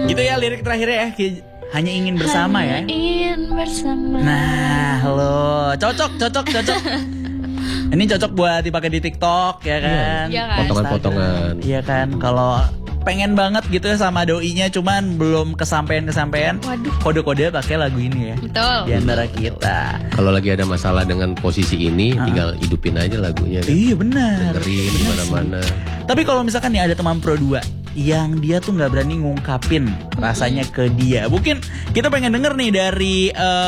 Gitu ya lirik terakhirnya ya. Hanya ingin bersama ya. Ingin bersama. Nah, lo cocok. Ini cocok buat dipakai di TikTok ya kan. Iya kan? Potongan-potongan. Iya kan, kalau pengen banget gitu ya sama doinya cuman belum kesampean. Waduh. Kode-kode pakai lagu ini ya. Betul. Di antara kita. Kalau lagi ada masalah dengan posisi ini, tinggal hidupin aja lagunya. Kan? Iya benar. Dengerin di mana-mana. Tapi kalau misalkan nih ada teman Pro 2 yang dia tuh nggak berani ngungkapin rasanya ke dia. Mungkin kita pengen denger nih dari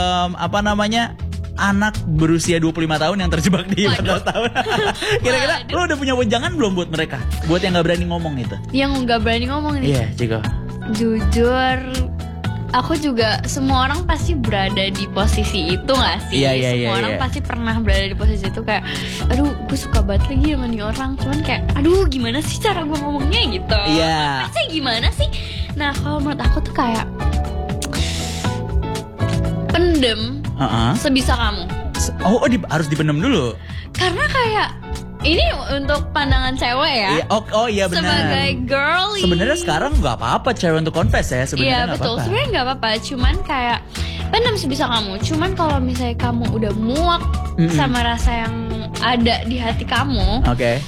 anak berusia 25 tahun yang terjebak di 14 tahun. Kira-kira lo udah punya wejangan belum buat mereka? Buat yang gak berani ngomong itu. Yang gak berani ngomong nih. Iya, Ciko. Jujur, aku juga, semua orang pasti berada di posisi itu gak sih? Iya, semua orang pasti pernah berada di posisi itu. Kayak, aduh gue suka banget lagi sama nih orang. Cuman kayak, aduh gimana sih cara gue ngomongnya gitu. Iya. Pasti gimana sih? Nah kalau menurut aku tuh kayak pendem sebisa kamu. Harus dipendam dulu. Karena kayak ini untuk pandangan cewek ya. Iya benar. Sebagai girly. Sebenarnya sekarang nggak apa-apa cewek untuk confess ya. Sebenarnya Iya nggak betul. apa-apa. Sebenarnya nggak apa-apa. Cuman kayak pendam sebisa kamu. Cuman kalau misalnya kamu udah muak sama rasa yang ada di hati kamu, Oke.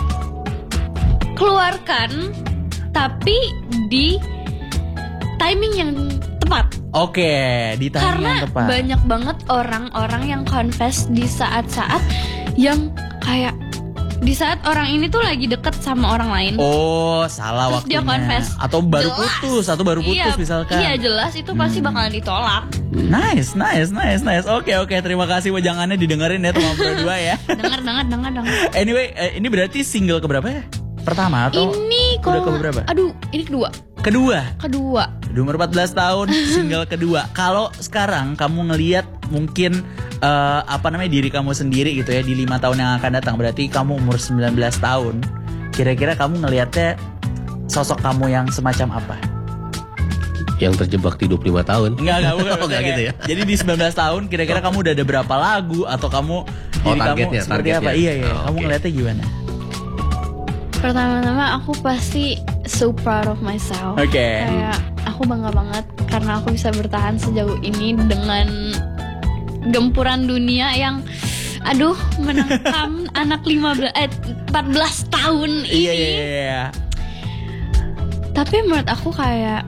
keluarkan. Tapi di timing yang tepat. Oke, di timing Karena yang tepat. banyak banget orang-orang yang confess di saat-saat yang kayak di saat orang ini tuh lagi deket sama orang lain. Oh, salah Terus waktunya. dia confess. Atau baru Jelas. putus misalkan. Iya jelas itu pasti bakalan ditolak. Nice. Oke, terima kasih wejangannya didengerin ya teman Pro 2 ya. Dengar. Anyway, ini berarti single keberapa ya? Pertama atau Ini udah kok keberapa? Aduh, ini kedua. Di umur 14 tahun, single kedua. Kalau sekarang kamu ngelihat mungkin diri kamu sendiri gitu ya di 5 tahun yang akan datang, berarti kamu umur 19 tahun. Kira-kira kamu ngelihatnya sosok kamu yang semacam apa? Yang terjebak di 25 tahun. Enggak bukan. Enggak gitu ya. Jadi di 19 tahun kira-kira kamu udah ada berapa lagu atau kamu targetnya, kamu seperti apa? Iya. Kamu oke. ngelihatnya gimana? Pertama-tama aku pasti so proud of myself. Oke. Kayak aku bangga banget karena aku bisa bertahan sejauh ini dengan gempuran dunia yang menangkap anak 14 tahun ini. Iya. Tapi menurut aku kayak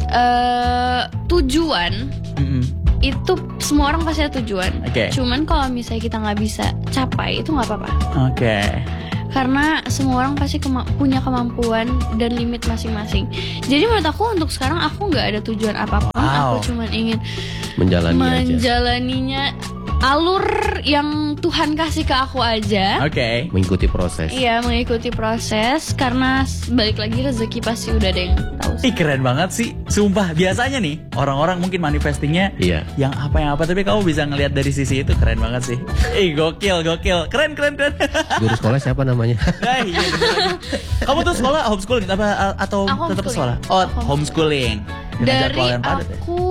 tujuan itu semua orang pasti ada tujuan. Oke. Cuman kalau misalnya kita nggak bisa capai itu nggak apa-apa. Oke. Karena semua orang pasti punya kemampuan dan limit masing-masing. Jadi menurut aku untuk sekarang aku nggak ada tujuan apapun. Wow. Aku cuma ingin menjalaninya aja. alur yang Tuhan kasih ke aku aja. Oke. Mengikuti proses. Iya, mengikuti proses. Karena balik lagi rezeki pasti udah ada yang tahu. Ih, keren banget sih. Sumpah, biasanya nih orang-orang mungkin manifestingnya yang apa, tapi kamu bisa ngelihat dari sisi itu, keren banget sih. Gokil. Keren. Guru sekolah siapa namanya? Nah, iya, kamu tuh sekolah homeschooling atau Aku tetap homeschooling. sekolah? Oh, homeschooling. Dengan Dari jadwal yang padat ya? aku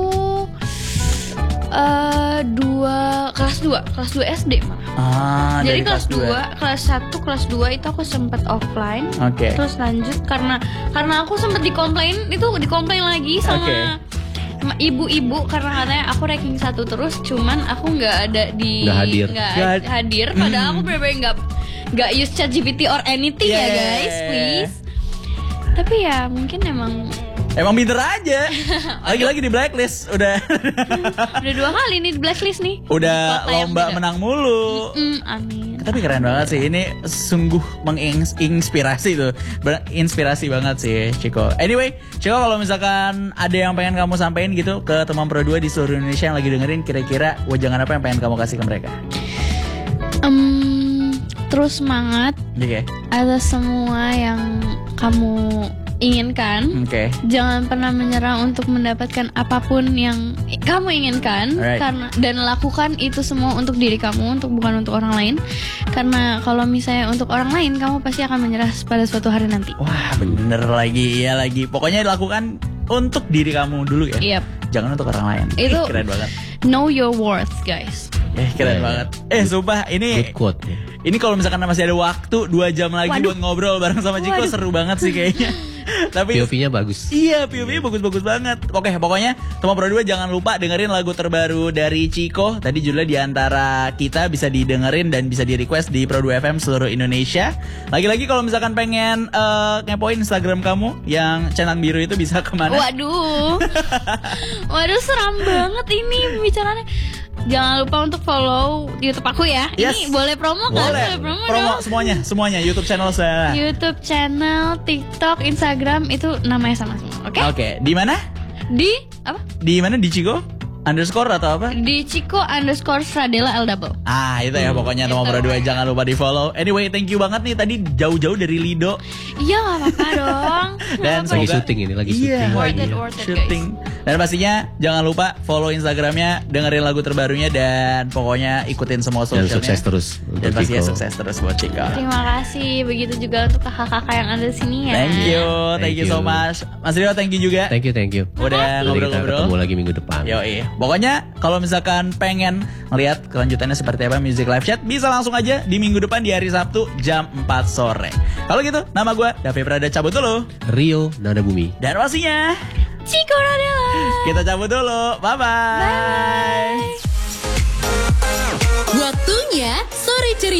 kelas 2 SD malah. Jadi Dari kelas 2, kelas 1, kelas 2 itu aku sempat offline. Oke. Terus lanjut karena aku sempat dikomplain lagi sama ibu-ibu karena katanya aku ranking 1 terus, cuman aku nggak hadir. Padahal aku bener-bener nggak use ChatGPT or anything ya guys, please. Tapi ya mungkin Emang pinter aja. Lagi-lagi di blacklist. Udah 2 kali nih di blacklist nih. Udah Kota yang lomba beda. menang mulu. Amin. Tapi keren banget sih. Ini sungguh menginspirasi tuh. Inspirasi banget sih Ciko. Anyway, Ciko, kalau misalkan ada yang pengen kamu sampein gitu ke teman Pro 2 di seluruh Indonesia yang lagi dengerin, kira-kira wejangan apa yang pengen kamu kasih ke mereka? Terus semangat. Oke. Atas semua yang kamu inginkan. Oke. Jangan pernah menyerah untuk mendapatkan apapun yang kamu inginkan. Alright. Dan lakukan itu semua untuk diri kamu, bukan untuk orang lain. Karena kalau misalnya untuk orang lain, kamu pasti akan menyerah pada suatu hari nanti. Wah, bener lagi. Iya lagi. Pokoknya lakukan untuk diri kamu dulu ya. Yep. Jangan untuk orang lain. Itu keren banget. Know your worth, guys. Keren banget. Sumpah ini Good quote. Ini kalau misalkan masih ada waktu 2 jam lagi buat ngobrol bareng sama Ciko, seru banget sih kayaknya. Tapi POV-nya bagus. Iya, POV-nya bagus-bagus banget. Oke, pokoknya teman Pro 2 jangan lupa dengerin lagu terbaru dari Chico. Tadi judulnya Di Antara Kita, bisa didengerin dan bisa di request di Pro 2 FM seluruh Indonesia. Lagi-lagi kalau misalkan pengen ngepoin Instagram kamu yang centang biru itu bisa kemana? Waduh, seram banget ini pembicaranya. Jangan lupa untuk follow YouTube aku ya. Yes. Ini boleh promo kan? Boleh. Promo Promo semuanya YouTube channel saya. YouTube channel, TikTok, Instagram itu namanya sama semua. Oke? Oke, di mana? Di apa? Di mana? Di Chico underscore atau apa? Di Chico_Stradella L double. Itu ya pokoknya teman Pro 2 jangan lupa di follow. Anyway, thank you banget nih tadi jauh-jauh dari Lido. Iya, gak apa-apa dong. Dan Lagi syuting ini, lagi syuting. Worth it, syuting. Dan pastinya jangan lupa follow Instagramnya, dengerin lagu terbarunya, dan pokoknya ikutin semua Dan sosialnya. sukses terus untuk Dan pastinya Chico. sukses terus buat Chico. Terima kasih. Begitu juga untuk kakak-kakak yang ada di sini ya. Thank you so much. Mas Rio, thank you juga. Thank you. Udah Nanti kita ngobrol-ngobrol. ketemu lagi minggu depan. Yoi. Pokoknya kalau misalkan pengen ngeliat kelanjutannya seperti apa Music Live Chat, bisa langsung aja di minggu depan di hari Sabtu jam 4 sore. Kalau gitu, nama gue Davi Prada cabut dulu. Rio Nada Bumi. Dan pastinya Chico Radela. kita cabut dulu. Bye-bye. Waktunya sore ceria.